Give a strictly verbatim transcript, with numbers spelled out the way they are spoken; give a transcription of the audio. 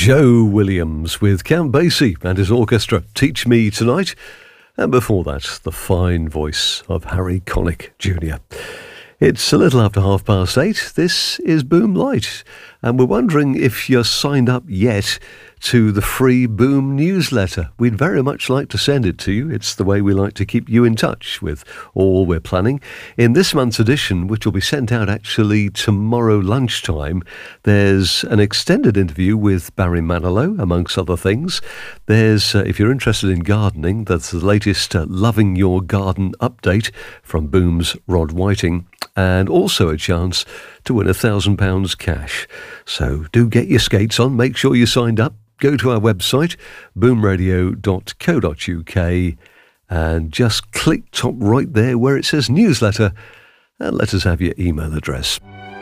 Joe Williams with Count Basie and his orchestra, Teach Me Tonight. And before that, the fine voice of Harry Connick Junior It's a little after half past eight. This is Boom Light, and we're wondering if you're signed up yet to the free Boom newsletter. We'd very much like to send it to you. It's the way we like to keep you in touch with all we're planning. In this month's edition, which will be sent out actually tomorrow lunchtime, there's an extended interview with Barry Manilow, amongst other things. There's, uh, if you're interested in gardening, that's the latest uh, Loving Your Garden update from Boom's Rod Whiting, and also a chance to win a thousand pounds cash. So do get your skates on, make sure you're signed up. Go to our website, boom radio dot co dot uk, and just click top right there where it says newsletter, and let us have your email address.